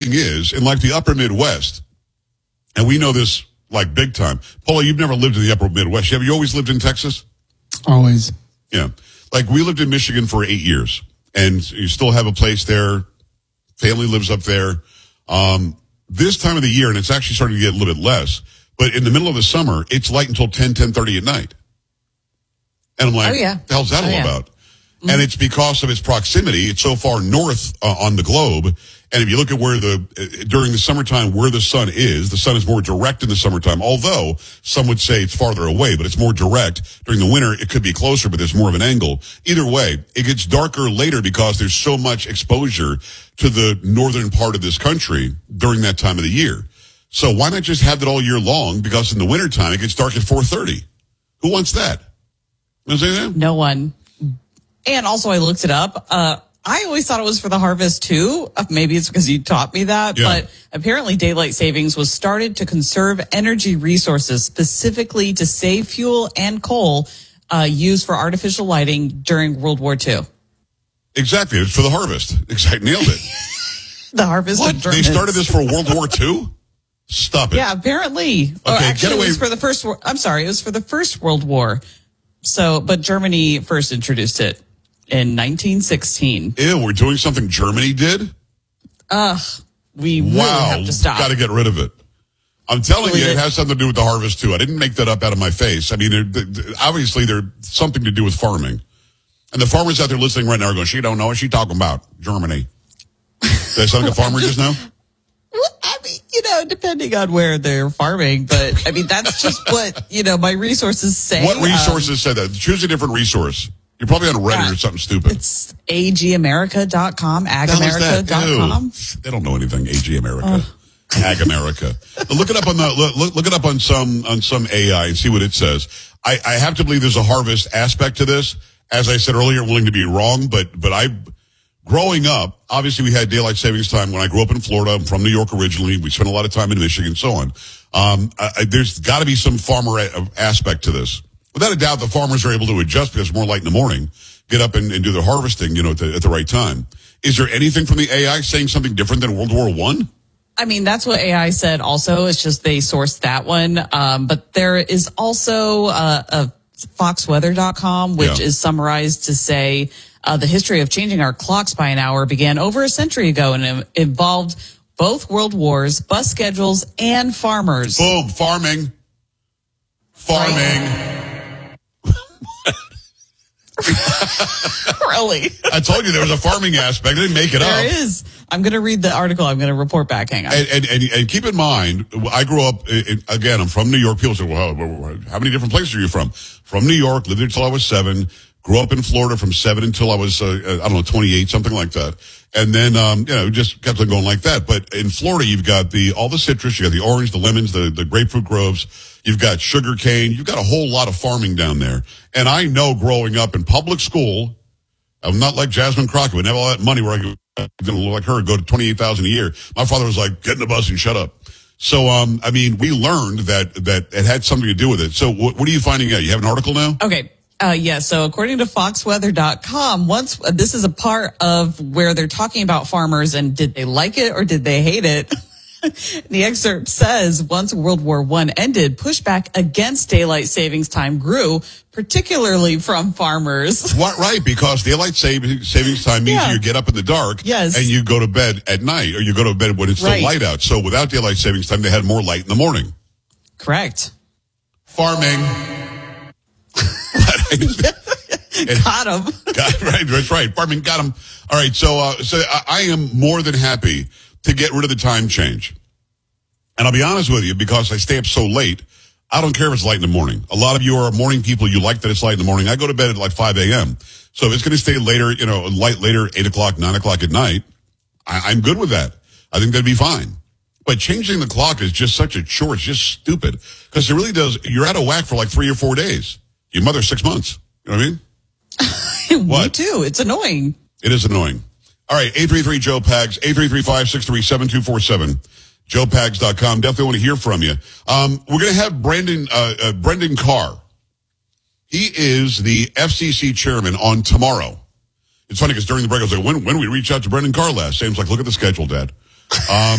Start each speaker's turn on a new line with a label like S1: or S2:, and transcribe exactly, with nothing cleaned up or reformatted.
S1: thing is, in like the upper Midwest, and we know this like big time. Paula, you've never lived in the upper Midwest. Have you always lived in Texas?
S2: Always.
S1: Yeah. Like we lived in Michigan for eight years and you still have a place there. Family lives up there. Um, this time of the year, and it's actually starting to get a little bit less, but in the middle of the summer, it's light until ten, ten thirty at night. And I'm like,
S3: oh, yeah.
S1: what the hell's that
S3: oh,
S1: all
S3: yeah.
S1: about? Mm-hmm. And it's because of its proximity. It's so far north uh, on the globe. And if you look at where the, uh, during the summertime, where the sun is, the sun is more direct in the summertime, although some would say it's farther away, but it's more direct. During the winter, it could be closer, but there's more of an angle. Either way, it gets darker later because there's so much exposure to the northern part of this country during that time of the year. So why not just have it all year long? Because in the wintertime, it gets dark at four thirty. Who wants that? You know what I'm saying?
S3: No one. And also I looked it up. Uh, I always thought it was for the harvest too. Maybe it's because you taught me that,
S1: yeah.
S3: But apparently daylight savings was started to conserve energy resources, specifically to save fuel and coal uh, used for artificial lighting during World War Two.
S1: Exactly. It's for the harvest. Exactly. Nailed it.
S3: The harvest
S1: What?
S3: of
S1: They
S3: Germans.
S1: started this for World War Two? Stop it.
S3: Yeah, apparently.
S1: Okay,
S3: or actually,
S1: get away.
S3: It was for the first, I'm sorry, it was for the First World War. So, but Germany first introduced it in nineteen sixteen.
S1: Ew, we're doing something Germany did?
S3: Ugh, we really
S1: Wow.
S3: have to stop.
S1: Got to get rid of it. I'm telling
S3: Really
S1: you, it
S3: did.
S1: has something to do with the harvest too. I didn't make that up out of my face. I mean, they're, they're, obviously there's something to do with farming. And the farmers out there listening right now are going, she don't know what she's talking about. Germany. Did I sound like a farmer just now?
S3: Well, I mean, you know, depending on where they're farming, but I mean, that's just what, you know, my resources say.
S1: What resources
S3: Um,
S1: said that? Choose a different resource. You're probably on Reddit
S3: Yeah.
S1: or something stupid.
S3: It's A G America dot com, ag
S1: What the hell
S3: america
S1: is
S3: dot
S1: that?
S3: com.
S1: Ew. They don't know anything. A G America, Ag America. Look it up on the look, look it up on some on some A I and see what it says. I, I have to believe there's a harvest aspect to this. As I said earlier, I'm willing to be wrong, but but I, growing up, obviously we had daylight savings time when I grew up in Florida. I'm from New York originally. We spent a lot of time in Michigan, and so on. Um, I, I, there's got to be some farmer a, aspect to this. Without a doubt, the farmers are able to adjust because it's more light in the morning. Get up and, and do their harvesting, you know, at the, at the right time. Is there anything from the A I saying something different than World War One?
S3: I mean, that's what A I said also. It's just they sourced that one. Um, but there is also uh, a fox weather dot com, which
S1: Yeah.
S3: is summarized to say uh, the history of changing our clocks by an hour began over a century ago and it involved both world wars, bus schedules, and farmers.
S1: Boom, farming. Farming.
S3: Really?
S1: I told you there was a farming aspect. I didn't make it up.
S3: There is. I'm going to read the article. I'm going to report back. Hang on.
S1: And, and, and, and keep in mind, I grew up, in, again, I'm from New York. People say, well, how many different places are you from? From New York, lived there until I was seven. Grew up in Florida from seven until I was, uh, I don't know, twenty-eight, something like that. And then, um, you know, just kept on going like that. But in Florida, you've got the, all the citrus, you got the orange, the lemons, the, the grapefruit groves. You've got sugar cane. You've got a whole lot of farming down there. And I know growing up in public school, I'm not like Jasmine Crockett. We didn't have all that money where I could, going to look like her, go to twenty-eight thousand a year. My father was like, get in the bus and shut up. So, um, I mean, we learned that, that it had something to do with it. So what, what are you finding out? You have an article now?
S3: Okay. Uh, yeah. So according to fox weather dot com, once uh, this is a part of where they're talking about farmers and did they like it or did they hate it? The excerpt says once World War One ended, pushback against daylight savings time grew, particularly from farmers.
S1: What, right, because daylight saving, savings time means
S3: Yeah.
S1: you get up in the dark
S3: Yes.
S1: and you go to bed at night, or you go to bed when it's still
S3: Right.
S1: light out. So without daylight savings time, they had more light in the morning.
S3: Correct.
S1: Farming.
S3: Got him.
S1: Got, right, that's right. Farming got them. All right, so uh, so I, I am more than happy to get rid of the time change. And I'll be honest with you, because I stay up so late, I don't care if it's light in the morning. A lot of you are morning people. You like that it's light in the morning. I go to bed at like five a.m. So if it's going to stay later, you know, light later, eight o'clock, nine o'clock at night, I, I'm good with that. I think that'd be fine. But changing the clock is just such a chore. It's just stupid. Because it really does, you're out of whack for like three or four days. Your mother six months. You know what I mean?
S3: Me
S1: What?
S3: too. It's annoying.
S1: It is annoying. All right, eight three three Joe Pags, eight three three, five six three, seven two four seven, joe pags dot com. Definitely want to hear from you. Um, we're going to have Brandon, uh, uh, Brendan Carr. He is the F C C chairman on tomorrow. It's funny because during the break, I was like, when, when did we reach out to Brendan Carr last? Sam's like, look at the schedule, Dad. Um,